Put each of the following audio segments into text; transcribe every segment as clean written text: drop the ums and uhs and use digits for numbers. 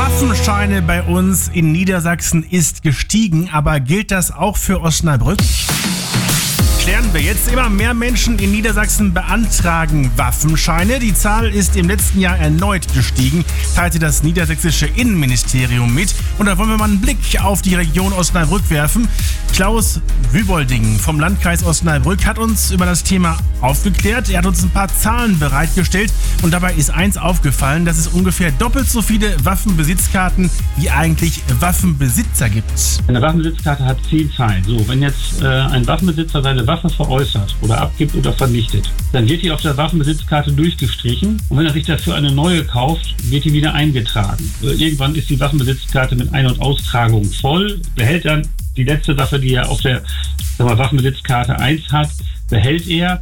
Waffenscheine bei uns in Niedersachsen ist gestiegen, aber gilt das auch für Osnabrück? Klären wir jetzt. Immer mehr Menschen in Niedersachsen beantragen Waffenscheine. Die Zahl ist im letzten Jahr erneut gestiegen, teilte das niedersächsische Innenministerium mit. Und da wollen wir mal einen Blick auf die Region Osnabrück werfen. Klaus Wübolding vom Landkreis Osnabrück hat uns über das Thema aufgeklärt. Er hat uns ein paar Zahlen bereitgestellt und dabei ist eins aufgefallen, dass es ungefähr doppelt so viele Waffenbesitzkarten wie eigentlich Waffenbesitzer gibt. Eine Waffenbesitzkarte hat 10 Zeilen. So, wenn jetzt ein Waffenbesitzer seine Waffe veräußert oder abgibt oder vernichtet, dann wird die auf der Waffenbesitzkarte durchgestrichen und wenn er sich dafür eine neue kauft, wird die wieder eingetragen. Irgendwann ist die Waffenbesitzkarte mit Ein- und Austragung voll, behält dann die letzte Waffe, die er auf der Waffenbesitzkarte 1 hat, behält er,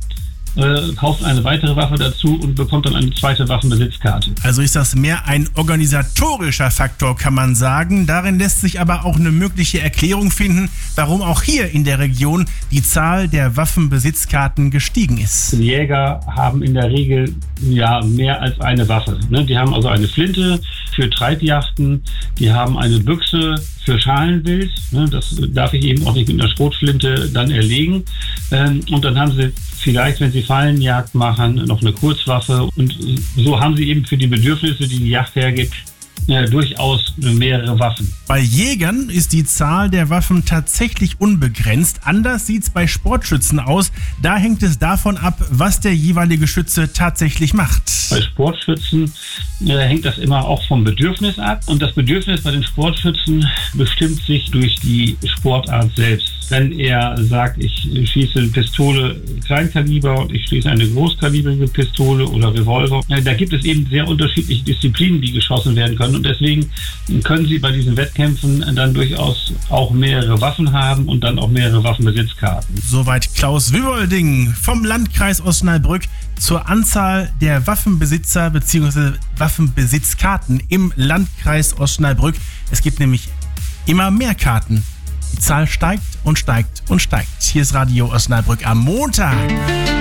kauft eine weitere Waffe dazu und bekommt dann eine zweite Waffenbesitzkarte. Also ist das mehr ein organisatorischer Faktor, kann man sagen. Darin lässt sich aber auch eine mögliche Erklärung finden, warum auch hier in der Region die Zahl der Waffenbesitzkarten gestiegen ist. Die Jäger haben in der Regel mehr als eine Waffe. Die haben also eine Flinte für Treibjachten, die haben eine Büchse für Schalenwild. Das darf ich eben auch nicht mit einer Schrotflinte dann erlegen. Und dann haben sie vielleicht, wenn sie Fallenjagd machen, noch eine Kurzwaffe. Und so haben sie eben für die Bedürfnisse, die die Jagd hergibt, durchaus mehrere Waffen. Bei Jägern ist die Zahl der Waffen tatsächlich unbegrenzt. Anders sieht es bei Sportschützen aus. Da hängt es davon ab, was der jeweilige Schütze tatsächlich macht. Bei Sportschützen hängt das immer auch vom Bedürfnis ab. Und das Bedürfnis bei den Sportschützen bestimmt sich durch die Sportart selbst. Wenn er sagt, ich schieße eine Pistole Kleinkaliber und ich schieße eine großkalibrige Pistole oder Revolver, da gibt es eben sehr unterschiedliche Disziplinen, die geschossen werden können. Und deswegen können Sie bei diesen Wettkämpfen dann durchaus auch mehrere Waffen haben und dann auch mehrere Waffenbesitzkarten. Soweit Klaus Wübolding vom Landkreis Osnabrück zur Anzahl der Waffenbesitzer bzw. Waffenbesitzkarten im Landkreis Osnabrück. Es gibt nämlich immer mehr Karten. Die Zahl steigt und steigt und steigt. Hier ist Radio Osnabrück am Montag.